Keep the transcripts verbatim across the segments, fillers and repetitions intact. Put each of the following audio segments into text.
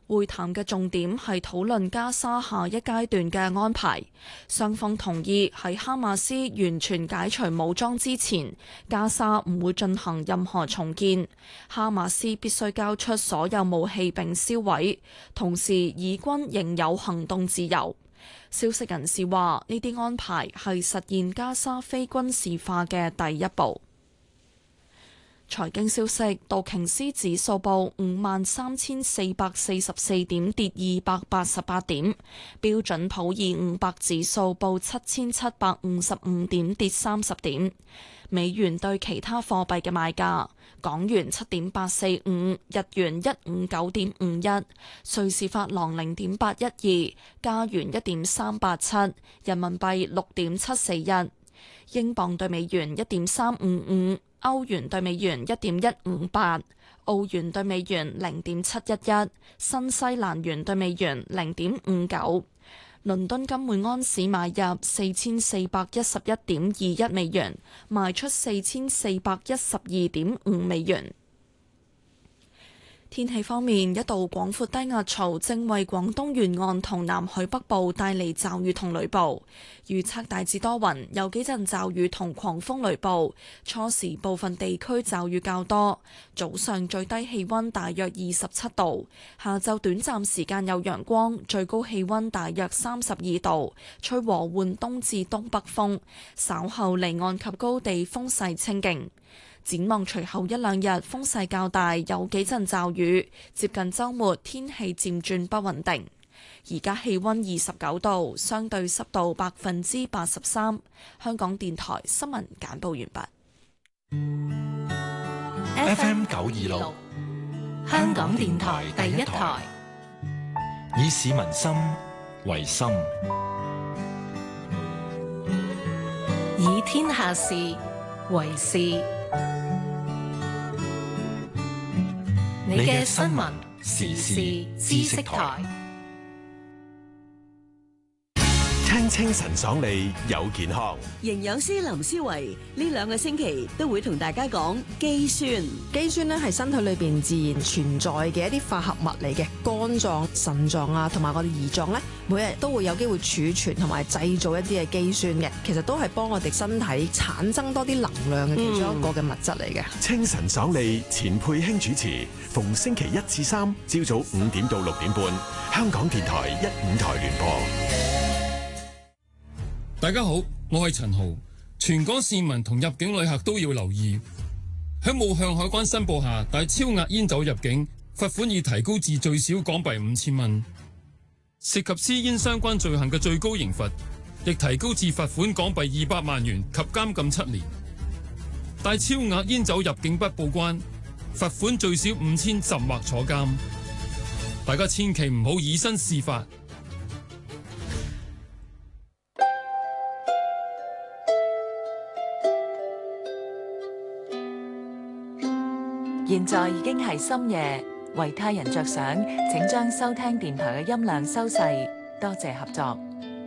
會談嘅重點係討論加沙下一階段嘅安排。雙方同意喺哈馬斯完全解除武裝之前，加沙唔會進行任何重建。哈馬斯必須交出所有武器並銷毀，同時以軍仍有行動自由。消息人士話，呢啲安排係實現加沙非軍事化嘅第一步。財經消息，道瓊斯指數報五萬三千四百四十四點，跌二百八十八點；標準普爾五百指數報七千七百五十五點，跌三十點。美元對其他貨幣嘅賣價：港元七點八四五，日元一五九點五一，瑞士法郎零點八一二，加元一點三八七，人民幣六點七四一，英鎊對美元一點三五五。歐元對美元一點一五八，澳元對美元零點七一一，新西蘭元對美元零點五九。倫敦金每安士買入四千四百一十一點二一美元，賣出四千四百一十二點五美元。天氣方面，一道廣闊低壓槽正為廣東沿岸同南海北部帶嚟驟雨同雷暴，預測大致多雲，有幾陣驟雨同狂風雷暴，初時部分地區驟雨較多，早上最低氣溫大約二十七度，下晝短暫時間有陽光，最高氣溫大約三十二度，吹和緩東至東北風，稍後離岸及高地風勢清勁。展望隨後一兩日風勢較大，有幾陣驟雨，接近週末天氣漸轉不穩定。而家氣溫二十九度，相對濕度百分之八十三。香港電台新聞簡報完畢。 F M 九二六，香港電台第一台，以市民心為心， 以天下事為事。你嘅新聞時事知識台， 聽清晨爽利有健康。 營養師林思維呢兩個星期都會同大家講肌酸。 肌酸咧係身體裏邊自然存在嘅一啲化合物嚟嘅，肝臟、腎臟啊，同埋我哋胰臟咧，每日都會有機會儲存同埋製造一啲嘅肌酸嘅，其實都係幫我哋身體產生多啲能量嘅其中一個嘅物質嚟嘅。 嗯、清晨爽利，錢佩興主持，逢星期一至三朝早五點到六點半，香港電台一五台聯播。 大家好，我係陳豪。全港市民同入境旅客都要留意，喺冇向海關申報下帶超額煙酒入境，罰款已提高至最少港幣五千蚊。涉及私煙相關罪行嘅最高刑罰亦提高至罰款港幣二百萬元及監禁七年。帶超額煙酒入境不報關，罰款最少五千甚或坐監。大家千祈唔好以身試法。 現在已經係深夜，為他人着想，請將收聽電台嘅音量收細，多謝合作。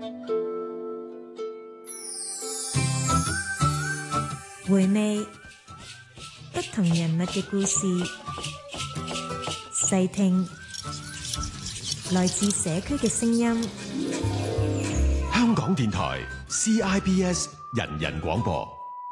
回味不同人物嘅故事，細聽來自社區嘅聲音。 香港電台 C I B S 人人廣播。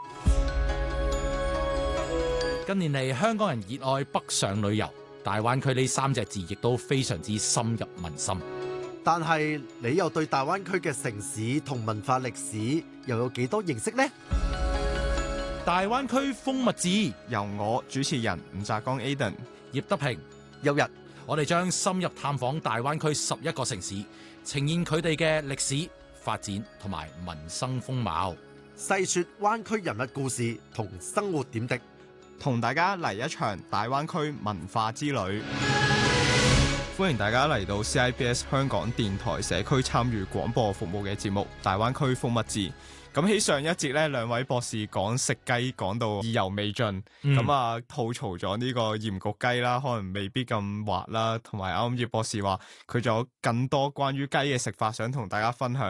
近年嚟，香港人熱愛北上旅遊，大灣區呢三隻字亦都非常之深入民心。 但係你又對大灣區嘅城市同文化歷史又有幾多認識呢？ 大灣區風物誌由我主持人吳澤剛 Aden、 葉德平、 有日， 我哋將深入探訪大灣區十一個城市，呈現佢哋嘅歷史發展同埋民生風貌， 細說灣區人物故事同生活點滴。 同大家嚟一場大灣區文化之旅，歡迎大家嚟到 C I B S 香港電台社區參與廣播服務嘅節目《大灣區風物誌》。咁喺上一節呢，兩位博士講食雞講到意猶未盡，咁、嗯、啊吐槽咗呢個鹽焗雞啦，可能未必咁滑啦，同埋啱啱葉博士話佢仲有更多關於雞嘅食法想同大家分享。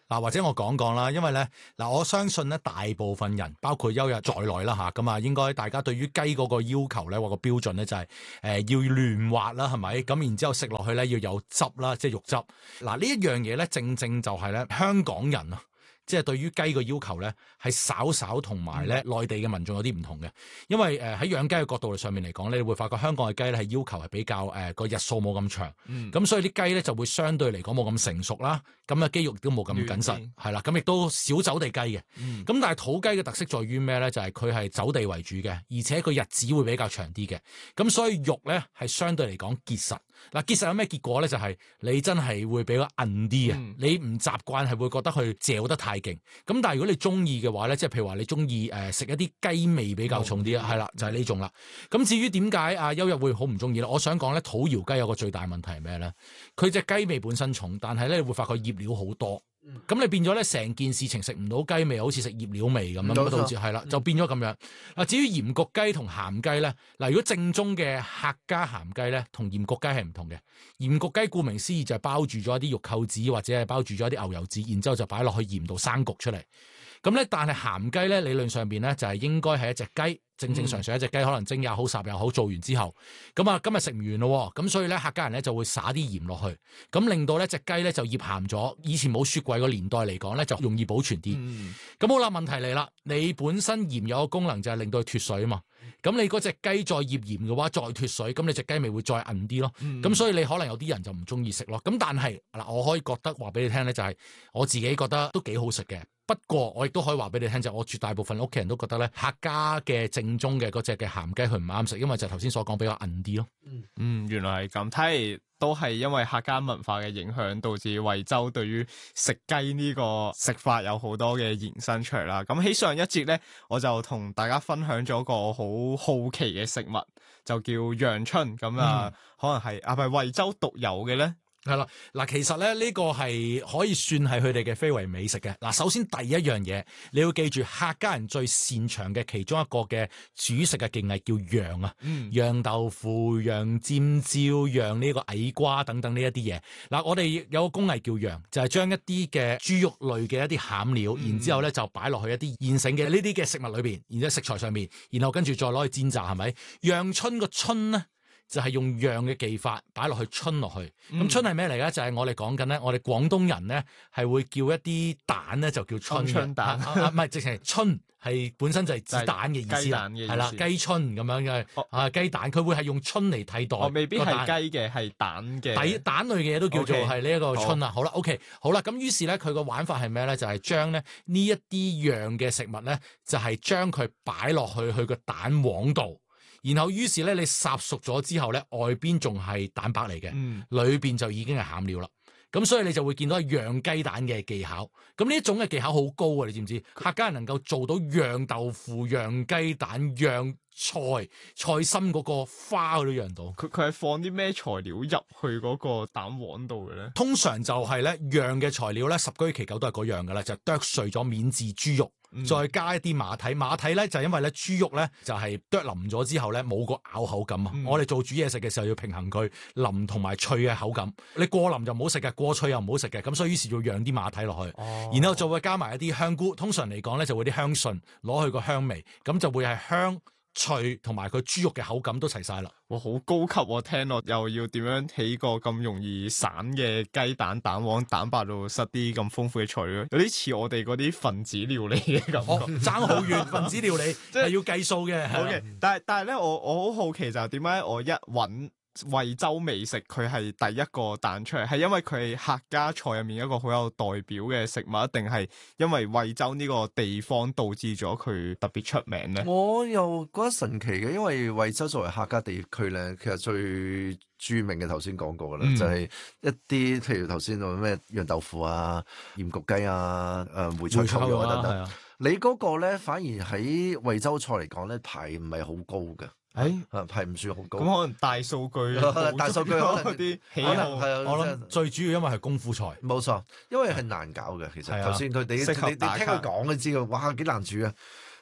嗱，或者我講講啦，因為咧嗱，我相信咧大部分人，包括休日在內啦嚇，咁啊應該大家對於雞嗰個要求咧或個標準咧就係、是、誒、呃、要嫩滑啦，係咪？咁然之後食落去咧要有汁啦，即係肉汁。嗱呢一樣嘢咧，正正就係咧香港人啊。即係對於雞個要求咧，係稍稍同埋咧內地嘅民眾有啲唔同嘅，因為誒喺、呃、養雞嘅角度上面嚟講咧，你會發覺香港嘅雞咧係要求係比較誒個、呃、日數冇咁長，咁、嗯、所以啲雞咧就會相對嚟講冇咁成熟啦，咁啊肌肉亦都冇咁緊實，係啦，咁亦都少走地雞嘅。咁、嗯、但係土雞嘅特色在於咩咧？就係佢係走地為主嘅，而且個日子會比較長啲嘅，咁所以肉咧係相對嚟講結實。嗱結實有咩結果咧？就係、是、你真係會比較韌啲啊！你唔習慣係會覺得佢嚼得太勁。咁但係如果你中意嘅話咧，即係譬如話你中意誒食一啲雞味比較重啲啊，係啦、嗯，就係、是、呢種啦。咁至於點解阿休日會好唔中意咧？我想講咧，土窯雞有個最大問題係咩咧？佢隻雞味本身重，但係咧你會發覺醃料好多。咁、嗯、你變咗咧，成件事情食唔到雞味，好似食醃料味咁樣，導致係啦，就變咗咁樣。嗱，至於鹽焗雞同鹹雞咧，嗱，如果正宗嘅客家鹹雞咧，同鹽焗雞係唔同嘅。鹽焗雞顧名思義就係包住咗一啲肉扣子或者係包住咗一啲牛油紙，然之後就擺落去鹽度生焗出嚟。咁咧，但係鹹雞咧，理論上邊咧就係應該係一隻雞，正正常常一隻雞，可能蒸也好、烚又好，做完之後，咁啊今日食唔完咯，咁所以咧客家人咧就會撒啲鹽落去，咁令到咧隻雞咧就醃鹹咗。以前冇雪櫃個年代嚟講咧，就容易保存啲。咁、嗯、好啦，問題嚟啦，你本身鹽有個功能就係令到佢脫水啊嘛。咁你嗰隻雞再醃鹽嘅話，再脫水，咁你隻雞味會再韌啲咯。咁、嗯、所以你可能有啲人就唔中意食咯。咁但係嗱，我可以覺得話俾你聽咧，就係我自己覺得都幾好食嘅。不過我亦都可以話俾你聽，就係、我絕大部分屋企人都覺得咧，客家嘅正宗嘅嗰隻嘅鹹雞佢唔啱食，因為就頭先所講比較韌啲咯。 嗯，原來係咁，睇嚟都係因為客家文化嘅影響，導致惠州對於食雞呢個食法有好多嘅延伸出嚟啦。咁喺上一節咧，我就同大家分享咗個好好奇嘅食物，就叫陽春。咁啊，嗯、可能係啊，係咪惠州獨有嘅咧？ 係啦，嗱，其實咧呢個係可以算係佢哋嘅非遺美食嘅。嗱，首先第一樣嘢，你要記住客家人最擅長嘅其中一個嘅主食嘅技藝叫釀啊，釀、嗯、豆腐、釀尖椒、釀呢個矮瓜等等呢一啲嘢。嗱，我哋有個工藝叫釀，就係、是、將一啲嘅豬肉類嘅一啲餡料，嗯、然之後咧就擺落去一啲現成嘅呢啲嘅食物裏邊，然之後食材上面，然後跟住再攞去煎炸，係咪？陽春個春咧，就係、是、用釀嘅技法擺落去春落去，咁、嗯、春係咩嚟咧？就係、是、我哋講緊咧，我哋廣東人咧係會叫一啲蛋咧就叫春嘅， 春蛋， 唔係直情係春係本身就係指蛋嘅意思啦，係啦，雞春咁樣嘅、哦、啊雞蛋，佢會係用春嚟替代， 哦、未必係雞嘅，係蛋嘅， 底蛋類嘅嘢都叫做係呢一個春啦。好啦 ，OK， 好啦，咁於是咧佢個玩法係咩咧？就係、是、將咧呢一啲釀嘅食物咧，就係、是、將佢擺落去去個蛋黃度。然後於是咧，你烚熟咗之後咧，外邊仲係蛋白嚟嘅，嗯、裏邊就已經係餡料啦。咁所以你就會見到釀雞蛋嘅技巧。咁呢一種嘅技巧好高啊！你知唔知？客家人能夠做到釀豆腐、釀雞蛋、釀菜菜心嗰個花，佢都釀到。 佢佢係放啲咩材料入去嗰個蛋黃度嘅咧？ 通常就係咧釀嘅材料咧，十居其九都係嗰樣噶啦，就剁碎咗免治豬肉。嗯、再加一啲馬蹄，馬蹄咧就係、因為咧豬肉咧就係剁腍咗之後咧冇個咬口感啊！嗯、我哋做煮嘢食嘅時候要平衡佢腍同埋脆嘅口感，你過腍就唔好食嘅，過脆又唔好食嘅，咁所以於是要釀啲馬蹄落去，哦、然後就會加埋一啲香菇，通常嚟講咧就會啲香筍攞去個香味，咁就會係香脆同埋佢豬肉嘅口感都齊晒啦。 哇，好高級喎！聽落又要點樣起個咁容易散嘅雞蛋蛋黃，蛋白度塞啲咁豐富嘅材料，有啲似我哋嗰啲分子料理嘅感覺。 爭好遠，分子料理即係要計數嘅。 好嘅，但係但係咧，我我好好奇就係點解我一揾惠州美食佢係第一個彈出嚟，係因為佢係客家菜入面一個好有代表嘅食物，定係因為惠州呢個地方導致咗佢特別出名咧？ 我又覺得神奇嘅，因為惠州作為客家地區咧，其實最著名嘅頭先講過噶啦，嗯、就係一啲譬如頭先話咩釀豆腐啊、鹽焗雞啊、誒梅菜扣肉啊等等。你嗰個咧反而喺惠州菜嚟講咧排唔係好高嘅。誒，係唔算好高。 咁可能大數據， 大數據可能啲喜好，我諗最主要因為係功夫菜。 冇錯，因為係難搞嘅。其實頭先佢哋你你聽佢講都知道，哇幾難煮啊！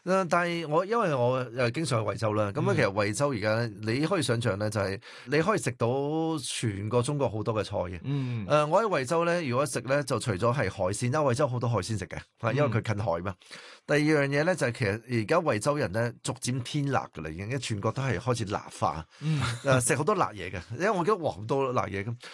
但係我因為我誒經常去惠州啦，咁啊、嗯、其實惠州而家你可以想象咧，就係你可以食到全個中國好多嘅菜嘅。誒、 嗯呃，我喺惠州咧，如果食咧就除咗係海鮮，因為惠州好多海鮮食嘅，因為佢近海嘛。嗯、第二樣嘢咧就係、是、其實而家惠州人咧逐漸偏辣㗎啦，已經全國都係開始辣化。誒、嗯，食好、呃、多辣嘢嘅，因為我記得哇好多辣嘢咁。